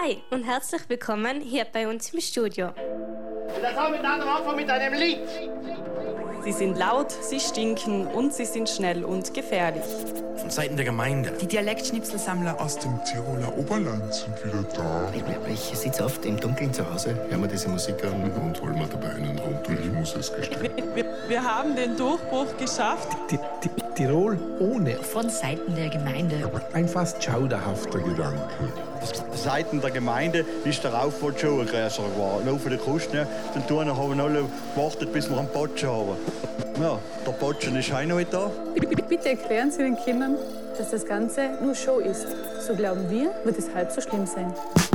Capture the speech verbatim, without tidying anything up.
Hi und herzlich willkommen hier bei uns im Studio. Und das haben wir dann anfangen mit einem Lied. Sie sind laut, sie stinken und sie sind schnell und gefährlich. Von Seiten der Gemeinde. Die Dialektschnipselsammler aus dem Tiroler Oberland sind wieder da. Ich sitze oft im Dunkeln zu Hause, höre mir diese Musik an und hol mir dabei einen runter. Ich muss es gestehen. Wir, wir, wir haben den Durchbruch geschafft. Die, die, Tirol ohne. Von Seiten der Gemeinde. Ein fast schauderhafter Gedanke. Seiten der Gemeinde ist der Aufwand schon größer geworden. Auf der Küste, dann tun haben wir alle gewartet, bis wir einen Botschen haben. Ja, der Botschen ist auch noch nicht da. Bitte erklären Sie den Kindern, dass das Ganze nur Show ist. So glauben wir, wird es halb so schlimm sein.